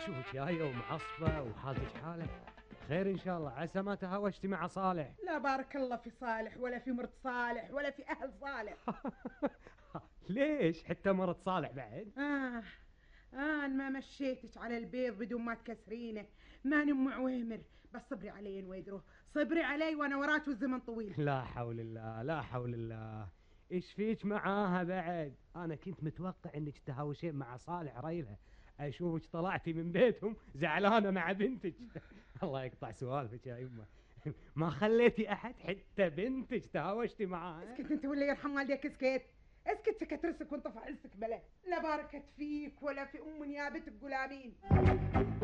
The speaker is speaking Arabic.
اشوفك جايه ومعصبه وحالتك حاله. خير ان شاء الله، عسى ما تهاوشتي مع صالح. لا بارك الله في صالح ولا في مرت صالح ولا في أهل صالح. ليش حتى مرت صالح بعد؟ أنا ما مشيتك على البيض بدون ما تكسرينه. ما أم عويمر، بس صبري علي نويدرو، صبري علي وأنا وراك والزمن طويل. لا حول الله لا حول الله. ايش فيك معاها بعد؟ انا كنت متوقع انك تهاوشين مع صالح ريلها. اشوفك طلعتي من بيتهم زعلانه مع بنتك. الله يقطع سوالفك يا يمه. ما خليتي احد حتى بنتك تهاوشتي معاها. اسكت انت واللي يرحم والديك، اسكت اسكت، سكت رسك وانت فعلسك بلا. لا باركت فيك ولا في ام نيابتك قلامين.